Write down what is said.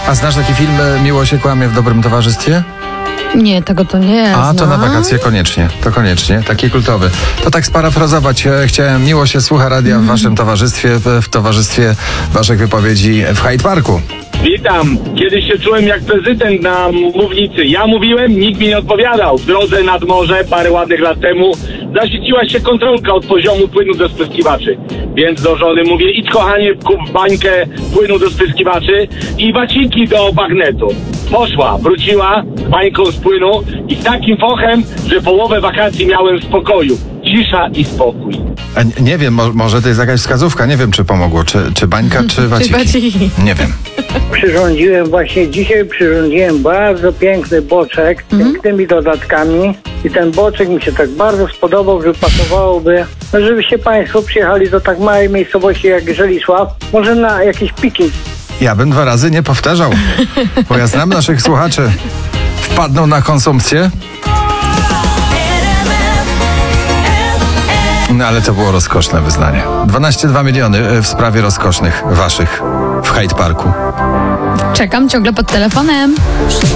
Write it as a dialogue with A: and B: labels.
A: A znasz taki film Miło się kłamie w dobrym towarzystwie?
B: Nie, tego to nie
A: A, to na
B: znam.
A: wakacje koniecznie. To koniecznie. Taki kultowy. To tak sparafrazować chciałem. Miło się słucha radia w waszym towarzystwie, w towarzystwie waszych wypowiedzi w Hyde Parku.
C: Witam. Kiedyś się czułem jak prezydent na mównicy. Ja mówiłem, nikt mi nie odpowiadał. W drodze nad morze parę ładnych lat temu zaświeciła się kontrolka od poziomu płynu do spryskiwaczy. Więc do żony mówię, idź kochanie, kup bańkę płynu do spryskiwaczy i waciki do bagnetu. Poszła, wróciła z bańką z płynu i z takim fochem, że połowę wakacji miałem w spokoju. Cisza i spokój.
A: A nie wiem, może to jest jakaś wskazówka. Nie wiem, czy pomogło. Czy bańka, czy waciki.
B: waciki.
A: Nie wiem.
D: Przyrządziłem bardzo piękny boczek z pięknymi dodatkami i ten boczek mi się tak bardzo spodobał, że pasowałoby, żebyście państwo przyjechali do tak małej miejscowości jak Żelisław, może na jakiś piknik.
A: Ja bym 2 razy nie powtarzał, bo ja znam naszych słuchaczy. Wpadną na konsumpcję. No ale to było rozkoszne wyznanie. 12,2 miliony w sprawie rozkosznych waszych w Hyde Parku.
B: Czekam ciągle pod telefonem.